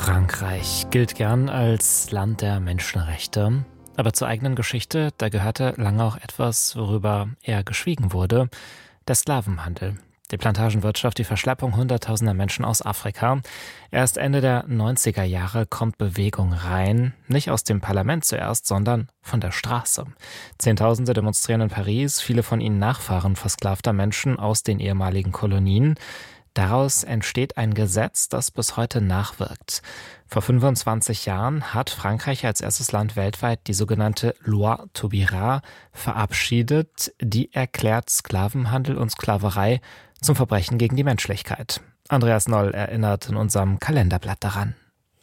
Frankreich gilt gern als Land der Menschenrechte, aber zur eigenen Geschichte, da gehörte lange auch etwas, worüber eher geschwiegen wurde: der Sklavenhandel. Die Plantagenwirtschaft, die Verschleppung hunderttausender Menschen aus Afrika. Erst Ende der 90er Jahre kommt Bewegung rein, nicht aus dem Parlament zuerst, sondern von der Straße. Zehntausende demonstrieren in Paris, viele von ihnen Nachfahren versklavter Menschen aus den ehemaligen Kolonien. Daraus entsteht ein Gesetz, das bis heute nachwirkt. Vor 25 Jahren hat Frankreich als erstes Land weltweit die sogenannte Loi Taubira verabschiedet. Die erklärt Sklavenhandel und Sklaverei zum Verbrechen gegen die Menschlichkeit. Andreas Noll erinnert in unserem Kalenderblatt daran.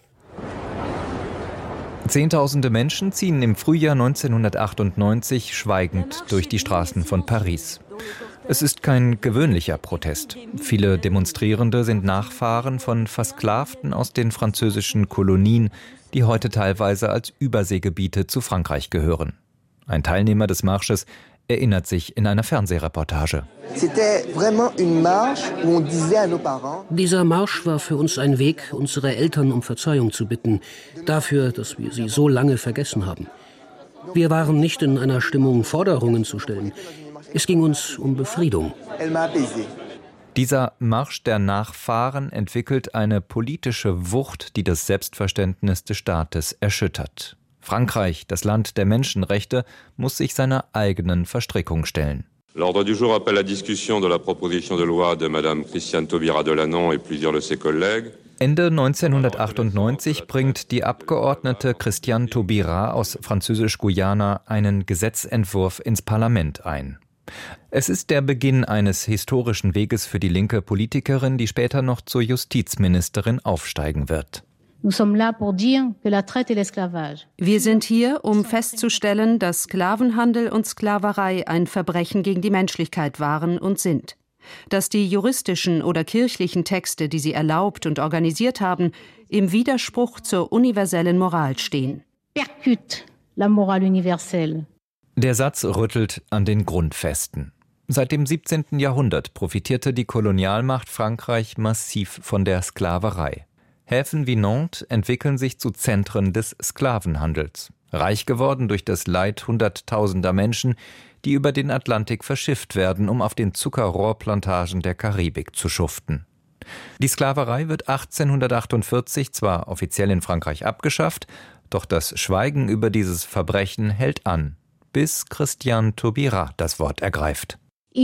Zehntausende Menschen ziehen im Frühjahr 1998 schweigend durch die Straßen von Paris. Es ist kein gewöhnlicher Protest. Viele Demonstrierende sind Nachfahren von Versklavten aus den französischen Kolonien, die heute teilweise als Überseegebiete zu Frankreich gehören. Ein Teilnehmer des Marsches erinnert sich in einer Fernsehreportage. Dieser Marsch war für uns ein Weg, unsere Eltern um Verzeihung zu bitten, dafür, dass wir sie so lange vergessen haben. Wir waren nicht in einer Stimmung, Forderungen zu stellen. Es ging uns um Befriedung. Dieser Marsch der Nachfahren entwickelt eine politische Wucht, die das Selbstverständnis des Staates erschüttert. Frankreich, das Land der Menschenrechte, muss sich seiner eigenen Verstrickung stellen. L'ordre du jour appelle la discussion de la proposition de loi de Madame Christiane Taubira de Lannon et plusieurs de ses collègues. Ende 1998 bringt die Abgeordnete Christiane Taubira aus Französisch-Guyana einen Gesetzentwurf ins Parlament ein. Es ist der Beginn eines historischen Weges für die linke Politikerin, die später noch zur Justizministerin aufsteigen wird. Wir sind hier, um festzustellen, dass Sklavenhandel und Sklaverei ein Verbrechen gegen die Menschlichkeit waren und sind. Dass die juristischen oder kirchlichen Texte, die sie erlaubt und organisiert haben, im Widerspruch zur universellen Moral stehen. Der Satz rüttelt an den Grundfesten. Seit dem 17. Jahrhundert profitierte die Kolonialmacht Frankreich massiv von der Sklaverei. Häfen wie Nantes entwickeln sich zu Zentren des Sklavenhandels. Reich geworden durch das Leid hunderttausender Menschen, die über den Atlantik verschifft werden, um auf den Zuckerrohrplantagen der Karibik zu schuften. Die Sklaverei wird 1848 zwar offiziell in Frankreich abgeschafft, doch das Schweigen über dieses Verbrechen hält an, bis Christiane Taubira das Wort ergreift.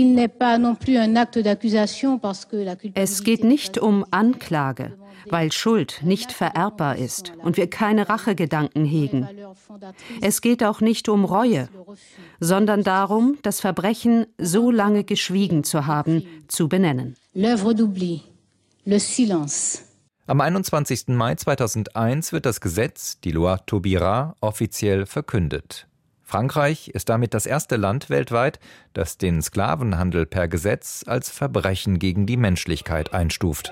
Es geht nicht um Anklage, weil Schuld nicht vererbbar ist und wir keine Rachegedanken hegen. Es geht auch nicht um Reue, sondern darum, das Verbrechen, so lange geschwiegen zu haben, zu benennen. Am 21. Mai 2001 wird das Gesetz, die Loi Taubira, offiziell verkündet. Frankreich ist damit das erste Land weltweit, das den Sklavenhandel per Gesetz als Verbrechen gegen die Menschlichkeit einstuft.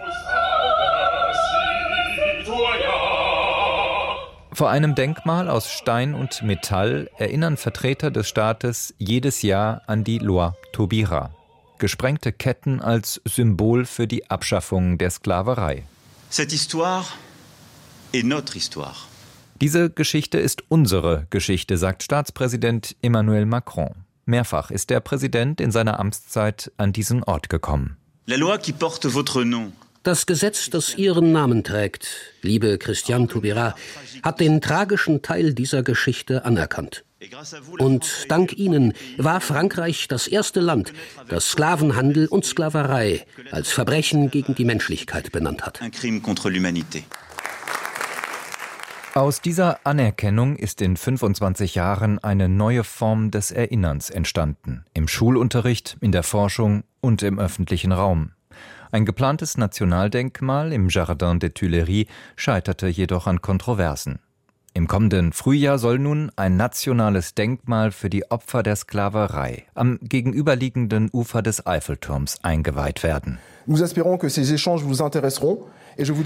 Vor einem Denkmal aus Stein und Metall erinnern Vertreter des Staates jedes Jahr an die Loi Taubira. Gesprengte Ketten als Symbol für die Abschaffung der Sklaverei. Cette histoire est notre histoire. Diese Geschichte ist unsere Geschichte, sagt Staatspräsident Emmanuel Macron. Mehrfach ist der Präsident in seiner Amtszeit an diesen Ort gekommen. La loi qui porte votre nom. Das Gesetz, das Ihren Namen trägt, liebe Christiane Taubira, hat den tragischen Teil dieser Geschichte anerkannt. Und dank Ihnen war Frankreich das erste Land, das Sklavenhandel und Sklaverei als Verbrechen gegen die Menschlichkeit benannt hat. Un crime contre l'humanité. Aus dieser Anerkennung ist in 25 Jahren eine neue Form des Erinnerns entstanden. Im Schulunterricht, in der Forschung und im öffentlichen Raum. Ein geplantes Nationaldenkmal im Jardin des Tuileries scheiterte jedoch an Kontroversen. Im kommenden Frühjahr soll nun ein nationales Denkmal für die Opfer der Sklaverei am gegenüberliegenden Ufer des Eiffelturms eingeweiht werden. Nous espérons que ces échanges vous intéresseront et je vous